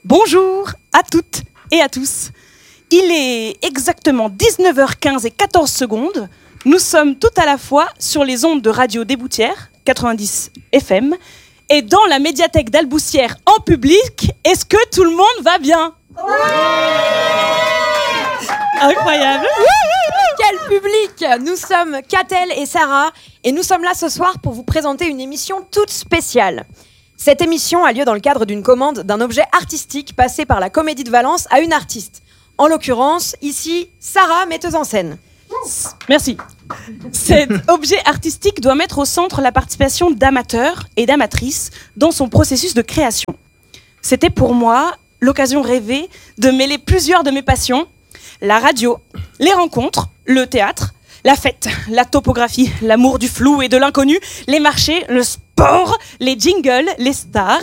Bonjour à toutes et à tous. Il est exactement 19h15 et 14 secondes. Nous sommes tout à la fois sur les ondes de Radio des Boutières, 90 FM, et dans la médiathèque d'Alboussière en public. Est-ce que tout le monde va bien ? Ouais. Incroyable. Quel public! Nous sommes Catel et Sarah et nous sommes là ce soir pour vous présenter une émission toute spéciale. Cette émission a lieu dans le cadre d'une commande d'un objet artistique passé par la Comédie de Valence à une artiste. En l'occurrence, ici, Sarah, metteuse en scène. Merci. Cet objet artistique doit mettre au centre la participation d'amateurs et d'amatrices dans son processus de création. C'était pour moi l'occasion rêvée de mêler plusieurs de mes passions: la radio, les rencontres, le théâtre, la fête, la topographie, l'amour du flou et de l'inconnu, les marchés, le sport, les jingles, les stars.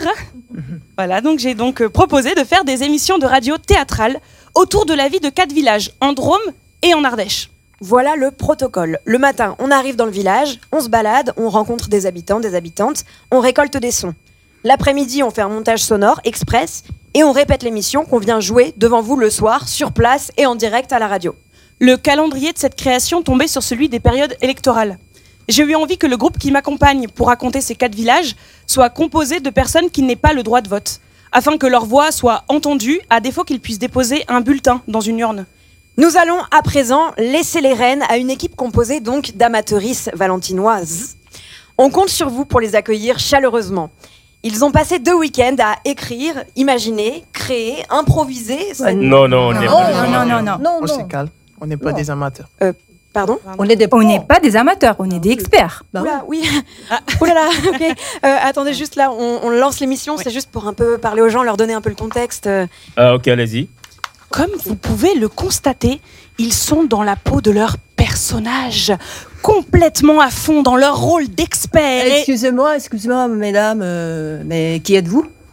Voilà, donc j'ai proposé de faire des émissions de radio théâtrales autour de la vie de 4 villages, en Drôme et en Ardèche. Voilà le protocole. Le matin, on arrive dans le village, on se balade, on rencontre des habitants, des habitantes, on récolte des sons. L'après-midi, on fait un montage sonore express et on répète l'émission qu'on vient jouer devant vous le soir, sur place et en direct à la radio. Le calendrier de cette création tombait sur celui des périodes électorales. J'ai eu envie que le groupe qui m'accompagne pour raconter ces 4 villages soit composé de personnes qui n'aient pas le droit de vote, afin que leur voix soit entendue, à défaut qu'ils puissent déposer un bulletin dans une urne. Nous allons à présent laisser les rênes à une équipe composée donc d'amateuristes valentinoises. On compte sur vous pour les accueillir chaleureusement. Ils ont passé 2 week-ends à écrire, imaginer, créer, improviser. Non, on n'est pas des amateurs. Non, on se calme. On n'est pas des amateurs. Pardon ? On n'est pas des amateurs, on est des experts. Oula, oui. Oulala, ok. Attendez, juste là, on lance l'émission, oui. C'est juste pour un peu parler aux gens, leur donner un peu le contexte. Ok, allez-y. Comme vous pouvez le constater, ils sont dans la peau de leur personnage, complètement à fond dans leur rôle d'expert. Excusez-moi, mesdames, mais qui êtes-vous, hein ?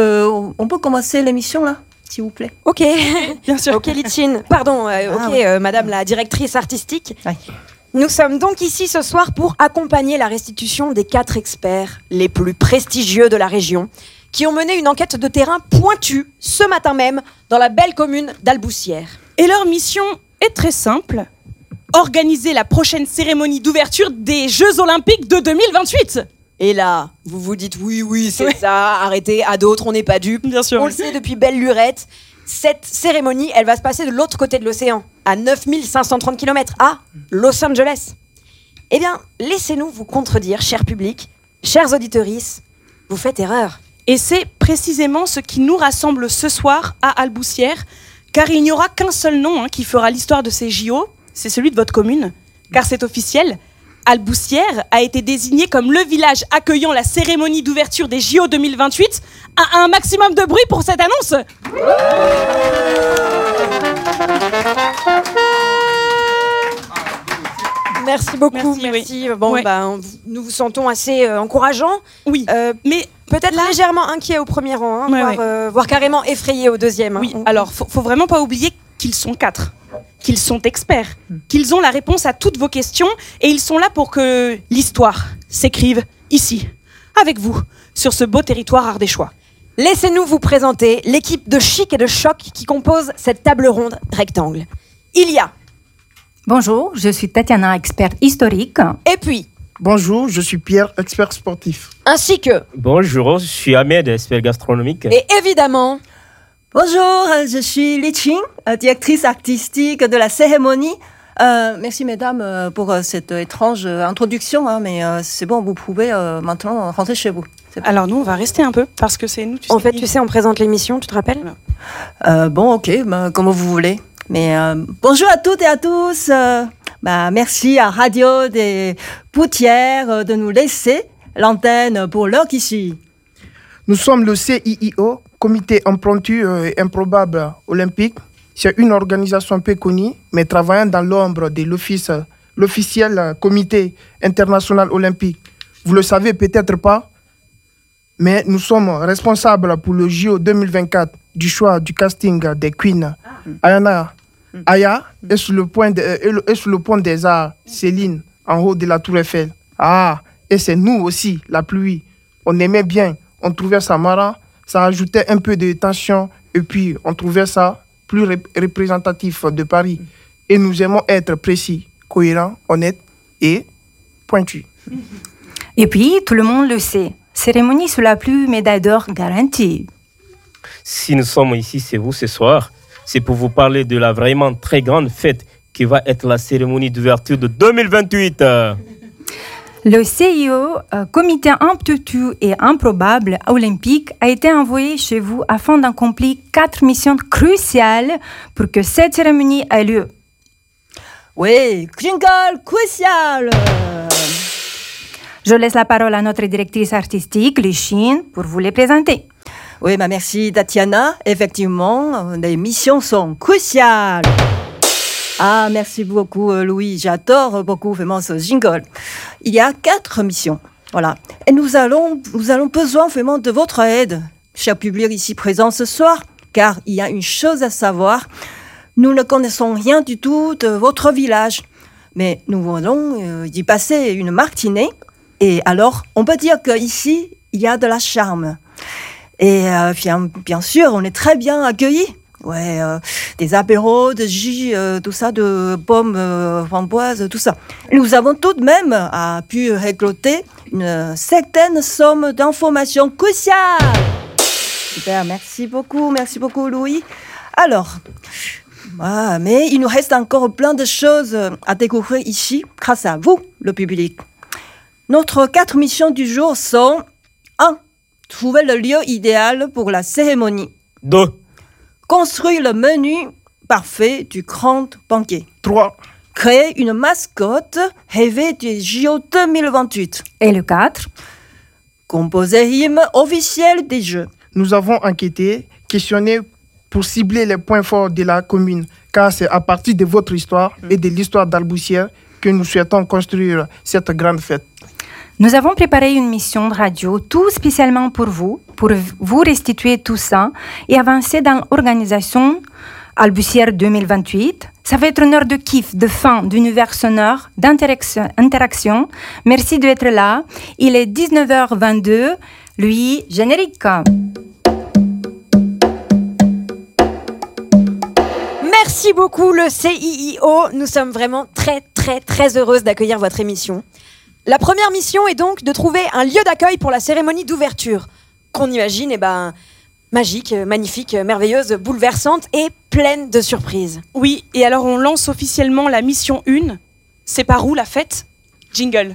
On peut commencer l'émission, là, s'il vous plaît ? Ok, bien sûr. Ok, Litchine. Pardon, madame la directrice artistique. Oui. Nous sommes donc ici ce soir pour accompagner la restitution des 4 experts les plus prestigieux de la région, qui ont mené une enquête de terrain pointue ce matin même dans la belle commune d'Alboussière. Et leur mission est très simple: organiser la prochaine cérémonie d'ouverture des Jeux Olympiques de 2028. Et là, vous vous dites oui, c'est ça, arrêtez, à d'autres, on n'est pas dupes. Bien sûr. On le sait depuis belle lurette. Cette cérémonie, elle va se passer de l'autre côté de l'océan, à 9530 km, à Los Angeles. Eh bien, laissez-nous vous contredire, cher public, chers auditorices, vous faites erreur. Et c'est précisément ce qui nous rassemble ce soir à Alboussière, car il n'y aura qu'un seul nom qui fera l'histoire de ces JO, c'est celui de votre commune, car c'est officiel. Alboussière a été désigné comme le village accueillant la cérémonie d'ouverture des JO 2028. Un maximum de bruit pour cette annonce. Merci beaucoup. Merci. Bon, nous vous sentons assez encourageants. Oui, mais peut-être légèrement inquiets au premier rang, voire carrément effrayés au deuxième. Oui, alors faut vraiment pas oublier qu'ils sont 4. Qu'ils sont experts, qu'ils ont la réponse à toutes vos questions et ils sont là pour que l'histoire s'écrive ici, avec vous, sur ce beau territoire ardéchois. Laissez-nous vous présenter l'équipe de chic et de choc qui compose cette table ronde rectangle. Il y a... Bonjour, je suis Tatiana, experte historique. Et puis... Bonjour, je suis Pierre, expert sportif. Ainsi que... Bonjour, je suis Ahmed, expert gastronomique. Et évidemment... Bonjour, je suis Litchine, directrice artistique de la cérémonie. Merci mesdames pour cette étrange introduction, mais c'est bon, vous pouvez maintenant rentrer chez vous. Alors nous, on va rester un peu parce que c'est nous. Tu sais, on présente l'émission, tu te rappelles ? Bon, ok, comme vous voulez. Mais bonjour à toutes et à tous. Merci à Radio des Boutières de nous laisser l'antenne pour l'heure ici. Nous sommes le CIIO, Comité Improntu et Improbable Olympique. C'est une organisation peu connue, mais travaillant dans l'ombre de l'officiel Comité International Olympique. Vous le savez peut-être pas, mais nous sommes responsables pour le JO 2024 du choix du casting des Queens. Aya est sur le pont des Arts, Céline, en haut de la Tour Eiffel. Et c'est nous aussi, la pluie. On aimait bien, on trouvait ça marrant. Ça ajoutait un peu de tension et puis on trouvait ça plus représentatif de Paris. Et nous aimons être précis, cohérents, honnêtes et pointus. Et puis, tout le monde le sait, cérémonie sous la pluie, médaille d'or garantie. Si nous sommes ici, c'est vous ce soir, c'est pour vous parler de la vraiment très grande fête qui va être la cérémonie d'ouverture de 2028. Le CIO, Comité Impromptu et Improbable Olympique, a été envoyé chez vous afin d'accomplir 4 missions cruciales pour que cette cérémonie ait lieu. Oui, jingle crucial. Je laisse la parole à notre directrice artistique, Lichine, pour vous les présenter. Oui, merci Tatiana. Effectivement, les missions sont cruciales. Ah, merci beaucoup Louis, j'adore beaucoup vraiment ce jingle. Il y a 4 missions, voilà. Et nous allons besoin vraiment de votre aide, cher public ici présent ce soir, car il y a une chose à savoir. Nous ne connaissons rien du tout de votre village, mais nous voulons y passer une matinée. Et alors, on peut dire qu'ici, il y a de la charme. Et bien sûr, on est très bien accueillis. Ouais, des apéros, de jus, tout ça, de pommes, framboises, tout ça. Nous avons tout de même pu récolter une certaine somme d'informations cruciales. Super, merci beaucoup Louis. Alors, mais il nous reste encore plein de choses à découvrir ici, grâce à vous, le public. Notre 4 missions du jour sont 1. Trouver le lieu idéal pour la cérémonie. 2. Construire le menu parfait du grand banquet. 3. Créer une mascotte rêvée du JO 2028. Et le 4. Composer l'hymne officiel des Jeux. Nous avons enquêté, questionné pour cibler les points forts de la commune, car c'est à partir de votre histoire et de l'histoire d'Alboussière que nous souhaitons construire cette grande fête. Nous avons préparé une mission de radio tout spécialement pour vous restituer tout ça et avancer dans l'organisation Albussière 2028. Ça va être une heure de kiff, de fin, d'univers sonore, d'interaction. Merci d'être là. Il est 19h22. Lui, générique. Merci beaucoup le CIIO. Nous sommes vraiment très très très heureuses d'accueillir votre émission. La première mission est donc de trouver un lieu d'accueil pour la cérémonie d'ouverture, qu'on imagine magique, magnifique, merveilleuse, bouleversante et pleine de surprises. Oui, et alors on lance officiellement la mission 1. C'est par où la fête? Jingle.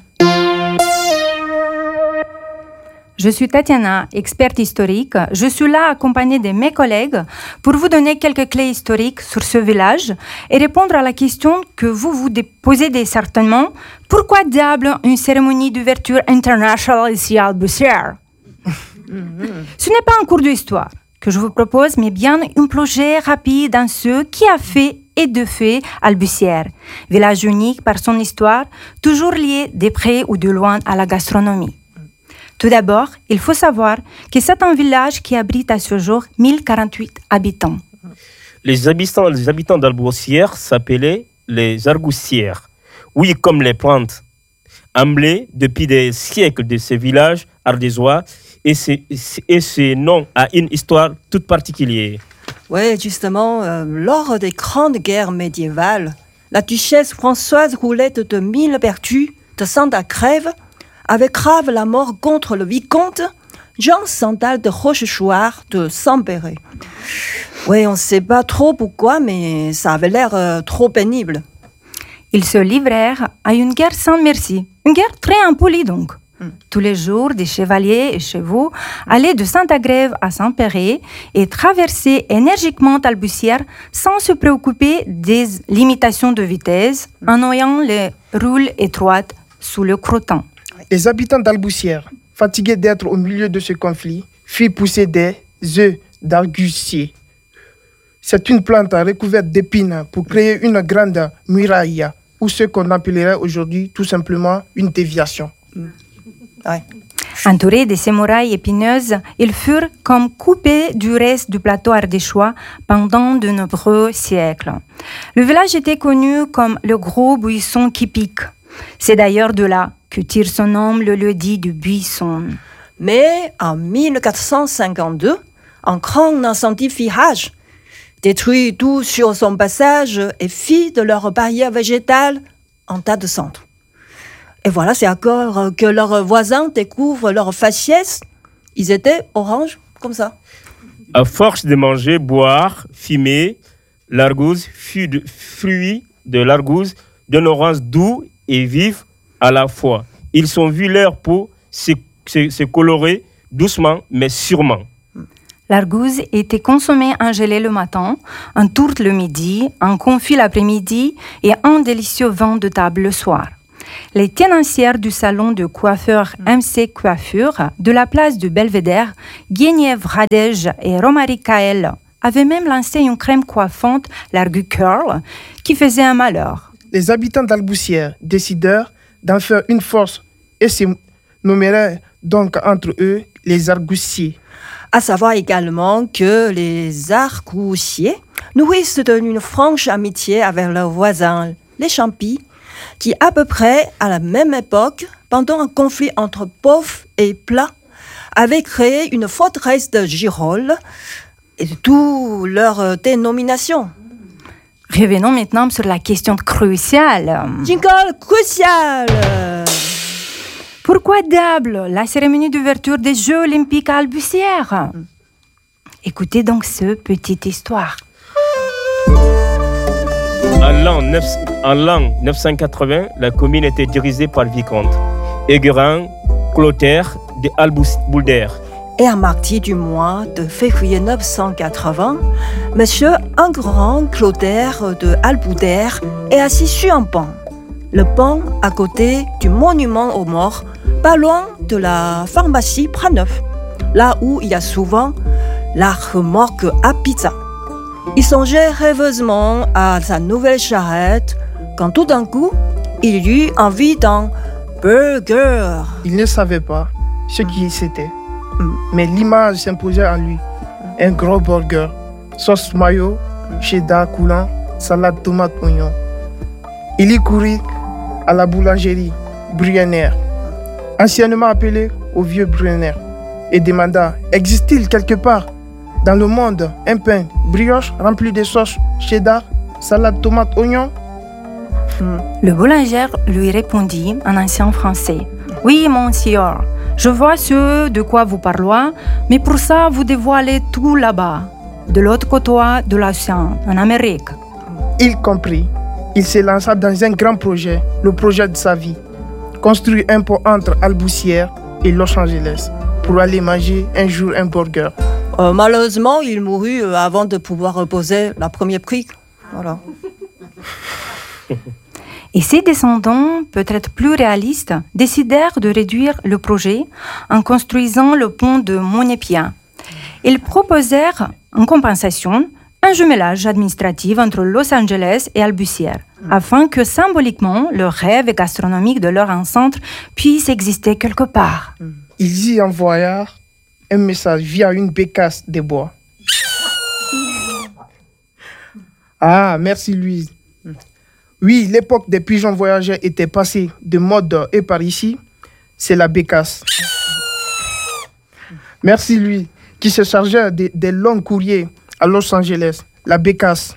Je suis Tatiana, experte historique. Je suis là accompagnée de mes collègues pour vous donner quelques clés historiques sur ce village et répondre à la question que vous vous posez certainement. Pourquoi diable une cérémonie d'ouverture internationale ici à Albussière? Ce n'est pas un cours d'histoire que je vous propose, mais bien un projet rapide dans ce qui a fait et de fait Albussière. Village unique par son histoire, toujours lié de près ou de loin à la gastronomie. Tout d'abord, il faut savoir que c'est un village qui abrite à ce jour 1048 habitants. Les habitants d'Alboussière s'appelaient les Argoussières. Oui, comme les plantes. Emblée depuis des siècles de ce village ardésois et ce nom a une histoire toute particulière. Oui, justement, lors des grandes guerres médiévales, la duchesse Françoise Roulette de Millepertuis de Saint-Agrève avait grave la mort contre le vicomte Jean Sandal de Rochechouart de Saint-Péret. Oui, on ne sait pas trop pourquoi, mais ça avait l'air trop pénible. Ils se livrèrent à une guerre sans merci, une guerre très impolie donc. Tous les jours, des chevaliers et chevaux allaient de Saint-Agrève à Saint-Péret et traversaient énergiquement Albussière sans se préoccuper des limitations de vitesse, en noyant les roules étroites sous le crottin. Les habitants d'Alboussière, fatigués d'être au milieu de ce conflit, firent pousser des œufs d'argusier. C'est une plante recouverte d'épines pour créer une grande muraille, ou ce qu'on appellerait aujourd'hui tout simplement une déviation. Ouais. Entourés de ces murailles épineuses, ils furent comme coupés du reste du plateau ardéchois pendant de nombreux siècles. Le village était connu comme le gros buisson qui pique. C'est d'ailleurs de là que tire son nom le lieu-dit du buisson. Mais en 1452, un grand incendie fit rage, détruit tout sur son passage et fit de leur barrière végétale un tas de cendres. Et voilà, c'est encore que leurs voisins découvrent leur faciès. Ils étaient oranges, comme ça. À force de manger, boire, fumer, l'argousse fut de fruit de l'argousse d'un orange doux et vif à la fois. Ils ont vu leur peau se colorer doucement mais sûrement. L'argousse était consommée en gelée le matin, en tourte le midi, en confit l'après-midi et un délicieux vin de table le soir. Les tenancières du salon de coiffeur MC Coiffure de la place du Belvédère, Guenièvre Radège et Romary Kael, avaient même lancé une crème coiffante, l'Argu Curl, qui faisait un malheur. Les habitants d'Alboussière décidèrent d'en faire une force et se nommèrent donc entre eux les Argoussiers. À savoir également que les Argoussiers nourrissent d'une franche amitié avec leurs voisins, les Champis, qui à peu près à la même époque, pendant un conflit entre pauvres et plats, avaient créé une forteresse de Girolles et d'où leur dénomination. Revenons maintenant sur la question cruciale. Jingle crucial! Pourquoi diable la cérémonie d'ouverture des Jeux Olympiques à Albusière? Écoutez donc cette petite histoire. En l'an 980, la commune était dirigée par le vicomte Enguerrand Clotaire de Albouder. Et à partir du mois de février 980, Monsieur Enguerrand Clotaire de Albouder est assis sur un banc. Le banc à côté du monument aux morts, pas loin de la pharmacie Praneuf, là où il y a souvent la remorque à pizza. Il songeait rêveusement à sa nouvelle charrette quand tout d'un coup, il eut envie d'un burger. Il ne savait pas ce qui c'était, mais l'image s'imposait à lui. Un gros burger, sauce mayo, cheddar coulant, salade tomate oignon. Il y courut à la boulangerie Brunner, anciennement appelée au vieux Brunner, et demanda: existe-t-il quelque part dans le monde un pain brioche rempli de sauce cheddar, salade tomate oignon? Le boulanger lui répondit en ancien français: oui, monsieur, je vois ce de quoi vous parlez, mais pour ça, vous devez aller tout là-bas, de l'autre côté de l'océan, en Amérique. Il comprit. Il se lança dans un grand projet, le projet de sa vie. Construire un pont entre Alboussière et Los Angeles pour aller manger un jour un burger. Malheureusement, il mourut avant de pouvoir reposer la première brique. Voilà. Et ses descendants, peut-être plus réalistes, décidèrent de réduire le projet en construisant le pont de Monépia. Ils proposèrent, en compensation, un jumelage administratif entre Los Angeles et Albusière, afin que symboliquement, le rêve gastronomique de leur ancêtre puisse exister quelque part. Ils y envoyèrent un message via une bécasse de bois. Ah, merci Louise. Oui, l'époque des pigeons voyageurs était passée de mode et par ici, c'est la bécasse. Merci Louis, qui se chargeait des longs courriers à Los Angeles, la bécasse.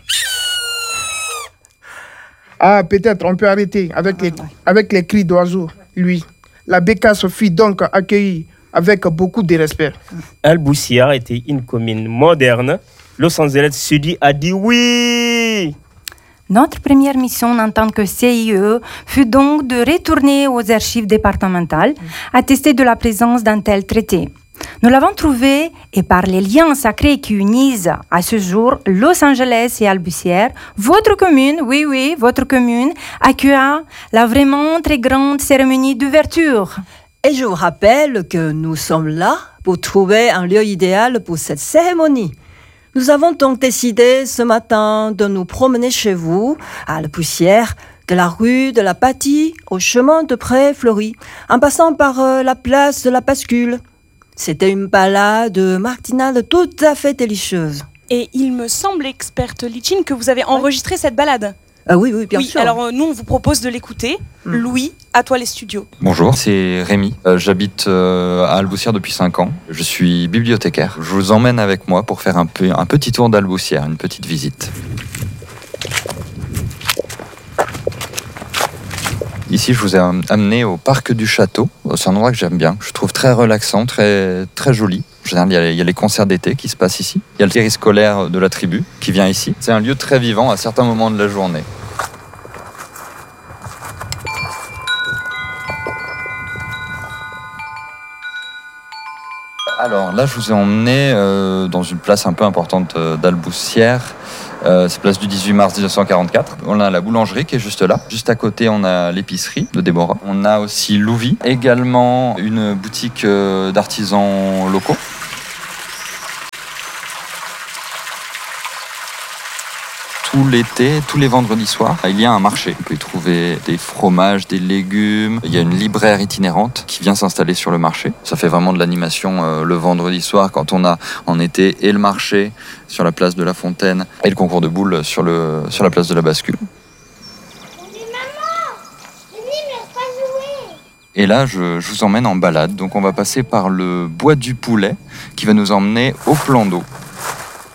Ah, peut-être on peut arrêter avec les cris d'oiseaux, lui. La bécasse fut donc accueillie avec beaucoup de respect. Albousière était une commune moderne. Los Angeles Sud a dit oui. Notre première mission en tant que CIE fut donc de retourner aux archives départementales, attester de la présence d'un tel traité. Nous l'avons trouvé et par les liens sacrés qui unissent à ce jour Los Angeles et Albusière, votre commune, oui, votre commune, accueilla la vraiment très grande cérémonie d'ouverture. Et je vous rappelle que nous sommes là pour trouver un lieu idéal pour cette cérémonie. Nous avons donc décidé ce matin de nous promener chez vous, à Albusière, de la rue de la Patie au chemin de Pré-Fleury, en passant par la place de la Bascule. C'était une balade matinale tout à fait délicieuse. Et il me semble, experte Lichine, que vous avez enregistré cette balade. Oui, bien sûr. Alors nous, on vous propose de l'écouter. Louis, à toi les studios. Bonjour, c'est Rémi. J'habite à Alboussière depuis 5 ans. Je suis bibliothécaire. Je vous emmène avec moi pour faire un petit tour d'Alboussière, une petite visite. Ici, je vous ai amené au parc du château. C'est un endroit que j'aime bien. Je trouve très relaxant, très, très joli. En général, il y a les concerts d'été qui se passent ici. Il y a le périscolaire de la tribu qui vient ici. C'est un lieu très vivant à certains moments de la journée. Alors là, je vous ai emmené dans une place un peu importante d'Alboussière. C'est place du 18 mars 1944. On a la boulangerie qui est juste là. Juste à côté, on a l'épicerie de Déborah. On a aussi Louvi, également une boutique d'artisans locaux. Tout l'été, tous les vendredis soirs, il y a un marché. Vous pouvez trouver des fromages, des légumes. Il y a une libraire itinérante qui vient s'installer sur le marché. Ça fait vraiment de l'animation le vendredi soir quand on a en été et le marché sur la place de la Fontaine et le concours de boules sur la place de la Bascule. Et là, je vous emmène en balade. Donc on va passer par le bois du Poulet qui va nous emmener au plan d'eau.